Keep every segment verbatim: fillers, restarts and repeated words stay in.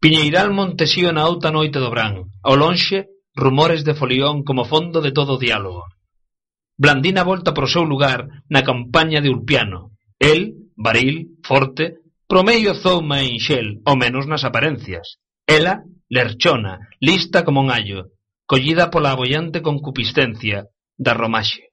Piñeiral Montesío na outa noite do brán, ao lonxe, rumores de folión como fondo de todo diálogo. Blandina volta pro seu lugar na campaña de Ulpiano. El, varil, forte, promedio zouma e inxel, ao menos nas aparencias. Ela, lerchona, lista como un allo, collida pola abollante concupiscencia da romaxe.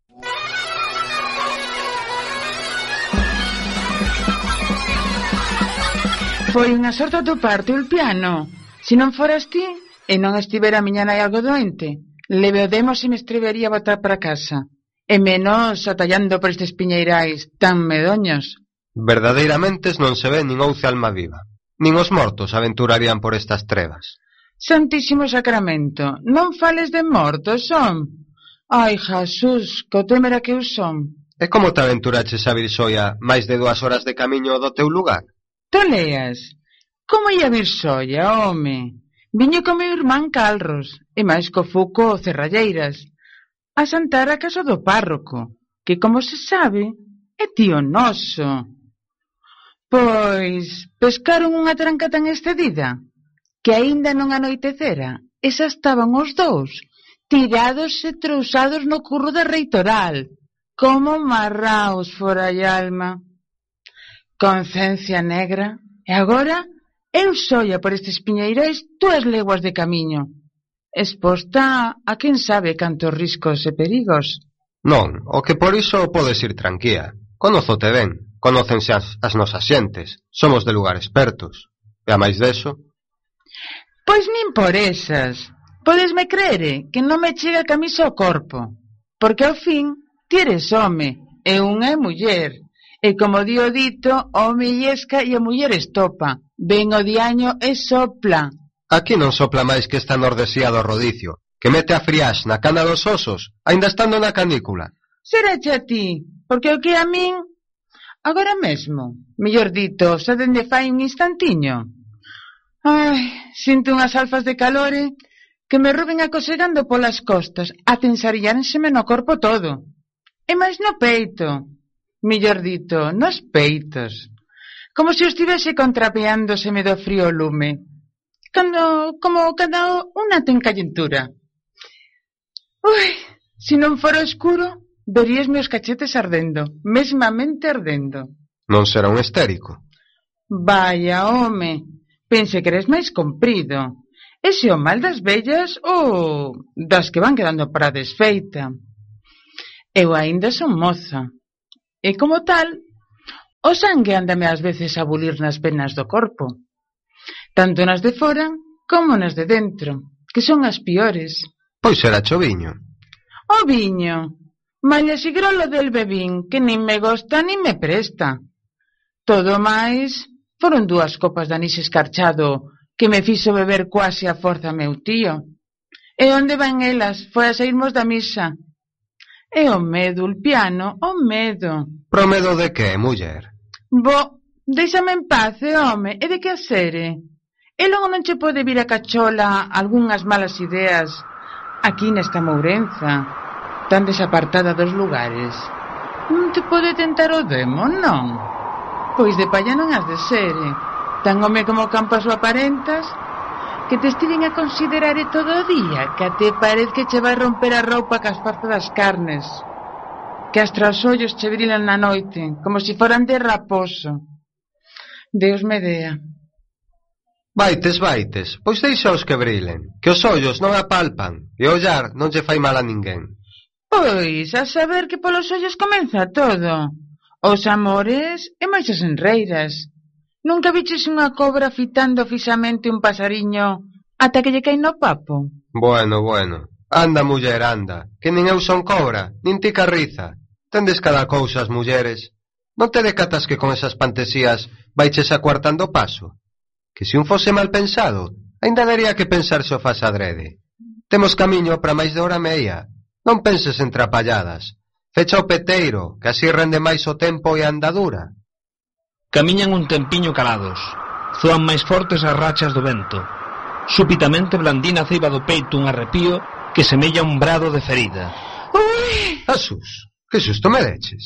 Foi unha sorte do parte, Ulpiano. Se non foras ti, e non estivera a miña nai algo doente, leve o demo se me estrevería a botar para casa. E menos atallando por estes piñeirais tan medoños. Verdadeiramente non se ve nin ouce alma viva. Nin os mortos aventurarían por estas trevas. Santísimo Sacramento, non fales de mortos, son. Ai, Jesús, co temera que eu son. E como te aventuraches a vir soia máis de dúas horas de camiño do teu lugar? Toleas, como ia vir soia, home? Viño co meu irmán Calros, e máis co Fuco Cerralleiras, a santar a casa do párroco, que, como se sabe, é tío noso. Pois, pescaron unha tranca tan excedida, que aínda non anoitecera, e xa estaban os dous, tirados e trousados no curro da reitoral, como marraos fora a alma. Concencia negra, e agora eu soia por estes piñeirais dúas leguas de camiño, exposta a quen sabe cantos riscos e perigos. Non, o que por iso podes ir tranquila. Conózote ben, conócense as, as nosas xentes, somos de lugar expertos. E a máis deso... Pois nin por esas. Podesme creere que non me chega a camisa ao corpo, porque ao fin ti eres home, e unha é muller. E como di o dito, o home iesca e a muller estopa. Ven o diaño e sopla. Aquí non sopla máis que esta nordesía do rodicio, que mete a friax na cana dos osos, aínda estando na canícula. Serache a ti, porque o que a min... Agora mesmo, mellor dito, xa dende fai un instantiño. Ai, sinto unhas alfas de calore que me ruben acosegando polas costas, atensaríanseme no corpo todo. E máis no peito. Millor dito, nos peitos, como se estivese contrapeándoseme do frío lume, cando, como cando unha ten calentura. Ui, se non fora escuro, verías meus cachetes ardendo, mesmamente ardendo. Non será un histérico? Vaya, home, pense que eres máis comprido. Ese o mal das vellas ou das que van quedando para desfeita. Eu aínda son moza. E como tal, o sangue ándame ás veces a bulir nas venas do corpo, tanto nas de fora como nas de dentro, que son as piores. Pois será cho viño. O viño, malia sigrolo del bebín, que nin me gosta nin me presta. Todo máis foron dúas copas de anís escarchado que me fixo beber quase a forza meu tío. E onde van elas? Foi a sairmos da misa. É o medo, Ulpiano, o medo. Pro medo de que, muller? Bo, déxame en paz, home, e de que a sere? E logo non che pode vir a cachola algunhas malas ideas aquí nesta Mourenza, tan desapartada dos lugares. Non te pode tentar o demo, non? Pois de palla non has de sere. Tan home como campas o aparentas, que te estiven a considerar e todo o día, que até parece que che vai romper a roupa cas partes das carnes, que astra os ollos che brilan na noite, como se foran de raposo. Deus me dea. Vaites, vaites, pois deixaos que brilen, que os ollos non apalpan, e ollar non lle fai mal a ninguén. Pois, a saber que polos ollos comeza todo. Os amores e máis as enreiras. Nunca viches unha cobra fitando fixamente un pasariño ata que lle cae no papo? Bueno, bueno. Anda, muller, anda, que nin eu son cobra, nin ti carriza. Tendes cada cousa as mulleres. Non te decatas que con esas pantesías vaiches acuartando paso? Que se un fose mal pensado, aínda daría que pensar se o faz adrede. Temos camiño para máis de hora meia. Non penses en trapalladas. Fecha o peteiro, que así rende máis o tempo e a andadura. Camiñan un tempiño calados. Zoan máis fortes as rachas do vento. Súbitamente Blandina ceiba do peito un arrepío que semella un brado de ferida. Ui! Jesús, que susto me deches?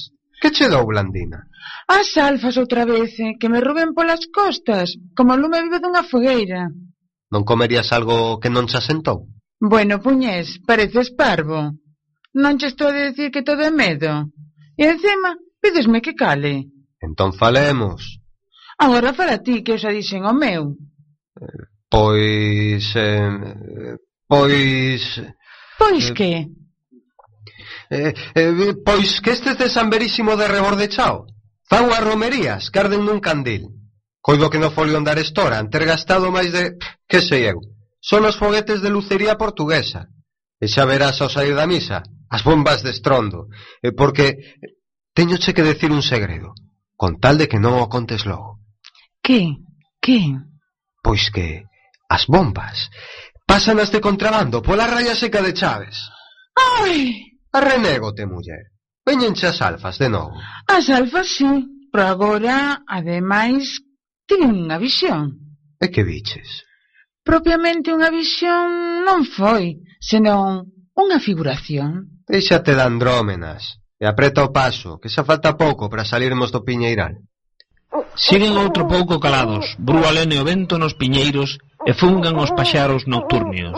Que che dou, Blandina? As alfas outra vez, eh, que me ruben polas costas, como o lume vivo dunha fogueira. Non comerías algo que non che asentou? Bueno, puñés, pareces parvo. Non che estou a decir que todo é medo. E encima, pídesme que cale. Entón falemos. Agora fala ti, que eu xa dixen o meu. Pois... Eh, pois... Pois Eh, que? Eh, eh, pois que estes de San Verísimo de Rebordechao fan unhas romerías que arden nun candil. Coido que no folión da Arestora han ter gastado máis de... que sei eu. Son os foguetes de lucería portuguesa. E xa verás ao sair da misa as bombas de estrondo. Eh, porque teñoche que decir un segredo, con tal de que non o contes logo. Que? Que? Pois que as bombas pasan as de contrabando pola raya seca de Chaves. Ai! Arrenégote, muller. Veñenche as alfas de novo. As alfas sí, pero agora, ademais, tiven unha visión. E que biches? Propiamente unha visión non foi, senón unha figuración. Déixate de andrómenas e apreta o paso, que xa falta pouco para salirmos do piñeiral. Siguen outro pouco calados, brúa lene o vento nos piñeiros e fungan os paxaros nocturnios.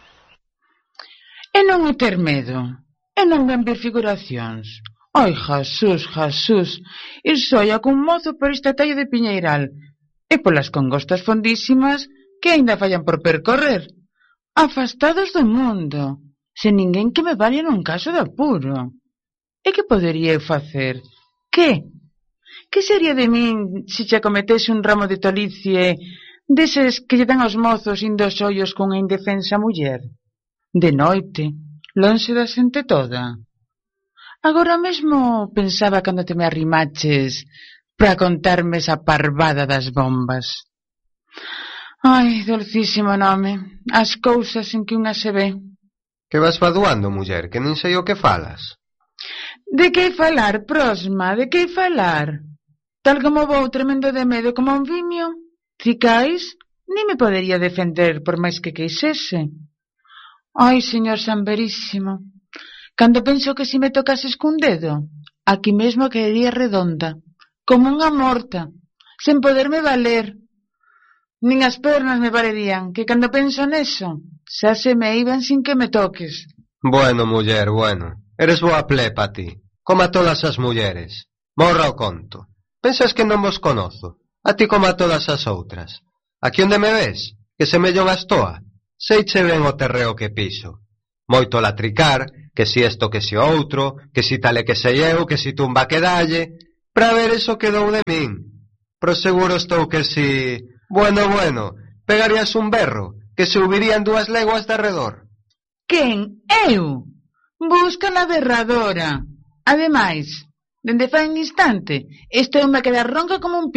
E non o ter medo, e non ven ver figuracións. Ai, Jasús, Jasús, ir soia cun mozo por esta talla de piñeiral, e polas congostas fondísimas que aínda fallan por percorrer, afastados do mundo, sen ninguén que me valha nun caso de apuro. E que podería eu facer? Que? Que sería de min se che acometese un ramo de tolicie deses que lle dan aos mozos indo os ollos cunha indefensa muller? De noite, lonxe da xente toda. Agora mesmo pensaba cando te me arrimaches para contarme esa parvada das bombas. Ai, dulcísimo nome, as cousas en que unha se ve. Que vas faduando, muller, que nin sei o que falas. De que falar, prosma, de que falar? Tal como vou tremendo de medo como un vimio, cicais, ni me podería defender por máis que queixese. Ai, señor San Verísimo, cando penso que si me tocases cun dedo, aquí mesmo quedaría redonda, como unha morta, sen poderme valer. Nin as pernas me valerían, que cando penso neso, xa se me iban sin que me toques. Bueno, muller, bueno, eres boa plepa ti, como a todas as mulleres. Morra o conto. Pensas que non vos conozo, a ti como a todas as outras. Aquí onde me ves, que semello unha estoa, seiche ben o terreo que piso. Moito latricar, que si esto, que si outro, que si tale que sei eu, que si tumba que dalle, pra ver eso que dou de min. Pro seguro estou que si... Bueno, bueno, pegarías un berro, que se subirían dúas leguas de arredor. Quen? Eu? Busca na berradora. Ademais, dende fai un instante, estou me a quedar ronca como un